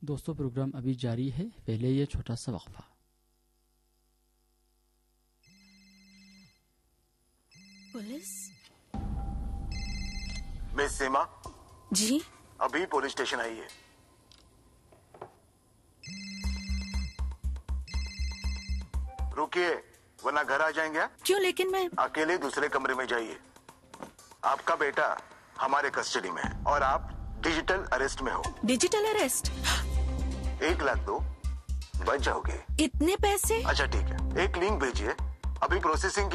दोस्तों, प्रोग्राम अभी जारी है। पहले ये छोटा सा वक्फा। पुलिस? मिस सीमा जी? अभी पुलिस स्टेशन आई है। रुकिए वरना घर आ जाएंगे। क्यों? लेकिन मैं अकेले दूसरे कमरे में जाइए। आपका बेटा हमारे कस्टडी में है और आप डिजिटल अरेस्ट में हो। Digital arrest? 1 लाख दो, बच जाओगे। इतने पैसे? अच्छा ठीक है, एक लिंक भेजिए, अभी प्रोसेसिंग